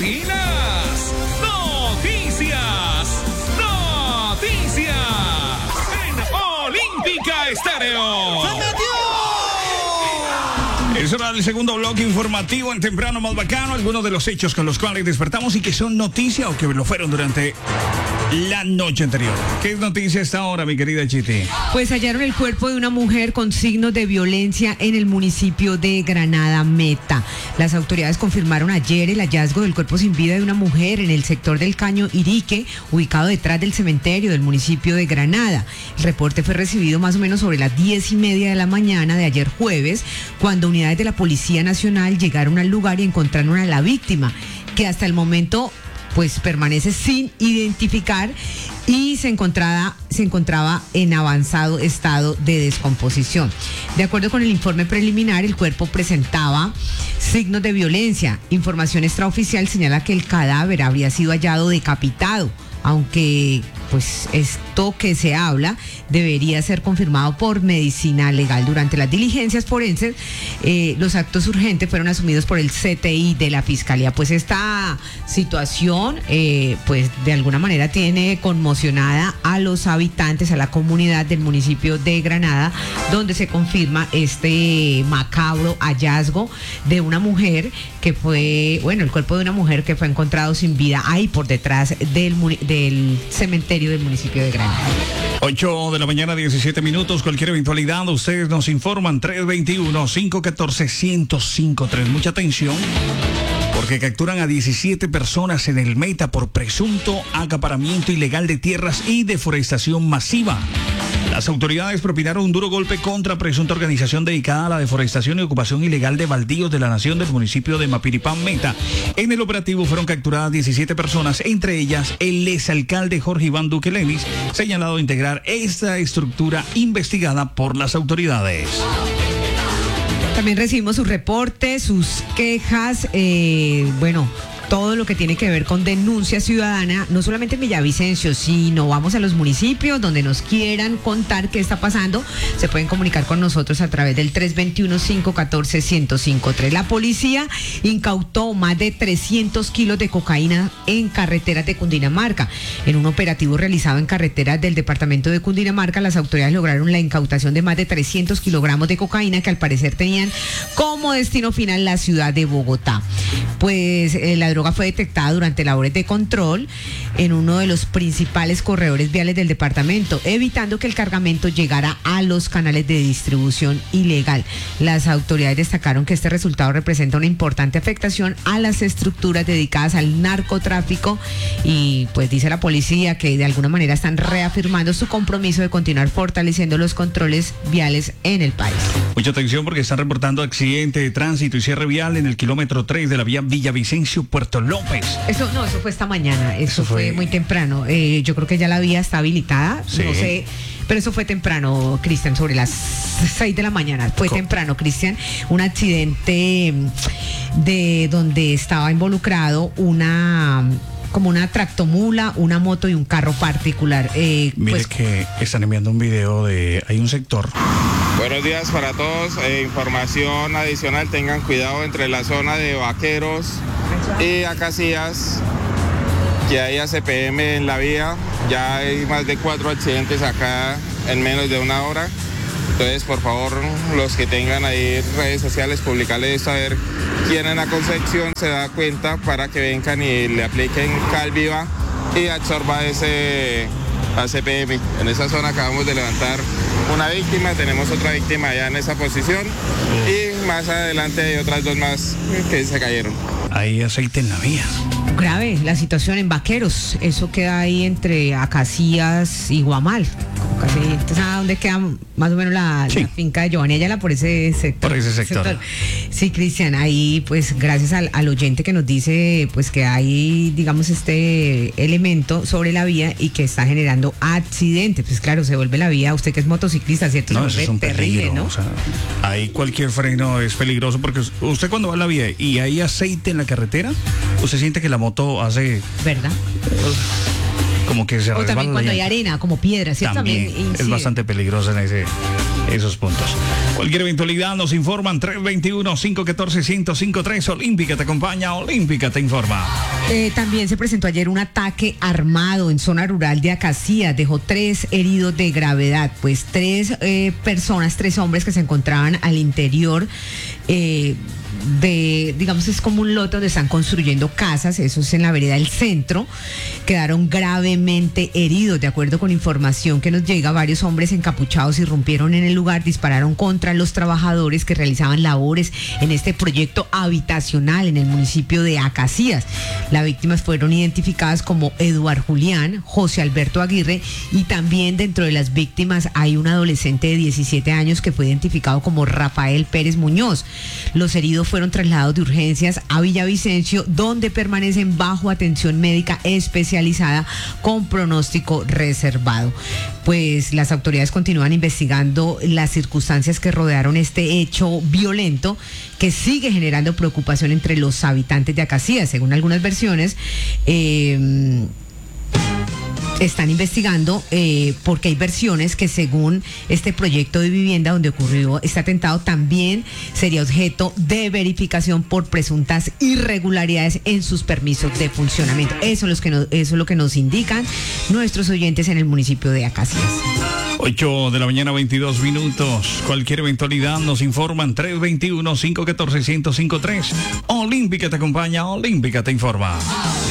las noticias en Olímpica Estéreo. Es hora del segundo bloque informativo en Temprano Más Bacano. Algunos de los hechos con los cuales despertamos y que son noticia o que lo fueron durante la noche anterior. ¿Qué es noticia esta hora, mi querida Chiti? Pues hallaron el cuerpo de una mujer con signos de violencia en el municipio de Granada Meta. Las autoridades confirmaron ayer el hallazgo del cuerpo sin vida de una mujer en el sector del Caño Irique, ubicado detrás del cementerio del municipio de Granada. El reporte fue recibido más o menos sobre las 10:30 de la mañana de ayer jueves, cuando unidades de la Policía Nacional llegaron al lugar y encontraron a la víctima, que hasta el momento pues permanece sin identificar y se encontraba en avanzado estado de descomposición. De acuerdo con el informe preliminar, el cuerpo presentaba signos de violencia. Información extraoficial señala que el cadáver habría sido hallado decapitado, aunque pues esto que se habla debería ser confirmado por medicina legal. Durante las diligencias forenses, los actos urgentes fueron asumidos por el CTI de la Fiscalía. Pues esta situación, pues de alguna manera tiene conmocionada a los habitantes, a la comunidad del municipio de Granada, donde se confirma este macabro hallazgo de una mujer que fue, el cuerpo de una mujer que fue encontrado sin vida ahí por detrás del cementerio del municipio de Granada. 8 de la mañana, 17 minutos. Cualquier eventualidad, ustedes nos informan. 321-514-1053. Mucha atención, porque capturan a 17 personas en el Meta por presunto acaparamiento ilegal de tierras y deforestación masiva. Las autoridades propinaron un duro golpe contra presunta organización dedicada a la deforestación y ocupación ilegal de baldíos de la nación del municipio de Mapiripán Meta. En el operativo fueron capturadas 17 personas, entre ellas el exalcalde Jorge Iván Duque Lenis, señalado de integrar esta estructura investigada por las autoridades. También recibimos sus reportes, sus quejas, todo lo que tiene que ver con denuncia ciudadana, no solamente en Villavicencio, sino vamos a los municipios donde nos quieran contar qué está pasando. Se pueden comunicar con nosotros a través del 321-514-1053. La policía incautó más de 300 kilos de cocaína en carreteras de Cundinamarca. En un operativo realizado en carreteras del departamento de Cundinamarca, las autoridades lograron la incautación de más de 300 kilogramos de cocaína que al parecer tenían como destino final la ciudad de Bogotá. Pues la droga fue detectada durante labores de control en uno de los principales corredores viales del departamento, evitando que el cargamento llegara a los canales de distribución ilegal. Las autoridades destacaron que este resultado representa una importante afectación a las estructuras dedicadas al narcotráfico y pues dice la policía que de alguna manera están reafirmando su compromiso de continuar fortaleciendo los controles viales en el país. Mucha atención, porque están reportando accidente de tránsito y cierre vial en el kilómetro 3 de la vía Villavicencio Puerto López. Eso fue esta mañana, eso fue muy temprano. Yo creo que ya la vía está habilitada, sí. No sé, pero eso fue temprano, Cristian, sobre las 6 de la mañana. Fue temprano, Cristian, un accidente de donde estaba involucrado como una tractomula, una moto y un carro particular. Mire que están enviando un video hay un sector. Buenos días para todos. Información adicional, tengan cuidado entre la zona de Vaqueros y Acacias, que hay ACPM en la vía. Ya hay más de 4 accidentes acá en menos de una hora. Entonces, por favor, los que tengan ahí redes sociales, publicarles a ver quién en la Concepción se da cuenta para que vengan y le apliquen Calviva y absorba ese ACPM. En esa zona acabamos de levantar una víctima, tenemos otra víctima allá en esa posición y más adelante hay otras 2 más que se cayeron. Hay aceite en la vía. Grave la situación en Vaqueros, eso queda ahí entre Acacias y Guamal. ¿Usted sabe dónde queda más o menos la finca de Giovanni Ayala? Por ese sector. Por ese sector. Sí, Cristian, ahí pues gracias al oyente que nos dice pues que hay, digamos, este elemento sobre la vía y que está generando accidentes. Pues claro, se vuelve la vía, usted que es motociclista, ¿cierto? No, eso es un terrible, peligro, ¿no? O sea, ahí cualquier freno es peligroso, porque usted cuando va a la vía y hay aceite en la carretera, usted siente que la moto hace... ¿Verdad? Como que se resbala. O también cuando hay arena, como piedra, ¿cierto? También es bastante peligroso en esos puntos. Cualquier eventualidad nos informan. 321-514-1053. Olímpica te acompaña, Olímpica te informa. También se presentó ayer un ataque armado en zona rural de Acacías, dejó 3 heridos de gravedad, pues 3 personas, 3 hombres que se encontraban al interior digamos, es como un lote donde están construyendo casas, eso es en la vereda del centro, quedaron gravemente heridos. De acuerdo con información que nos llega, varios hombres encapuchados irrumpieron en el lugar, dispararon contra los trabajadores que realizaban labores en este proyecto habitacional en el municipio de Acacías. Las víctimas fueron identificadas como Eduard Julián, José Alberto Aguirre, y también dentro de las víctimas hay un adolescente de 17 años que fue identificado como Rafael Pérez Muñoz. Los heridos fueron trasladados de urgencias a Villavicencio, donde permanecen bajo atención médica especializada con pronóstico reservado. Pues las autoridades continúan investigando las circunstancias que rodearon este hecho violento que sigue generando preocupación entre los habitantes de Acacías. Según algunas versiones, están investigando porque hay versiones que según este proyecto de vivienda donde ocurrió este atentado también sería objeto de verificación por presuntas irregularidades en sus permisos de funcionamiento. Eso es lo que nos indican nuestros oyentes en el municipio de Acacías. 8 de la mañana, 22 minutos. Cualquier eventualidad nos informan 321-514-1053. Olímpica te acompaña, Olímpica te informa.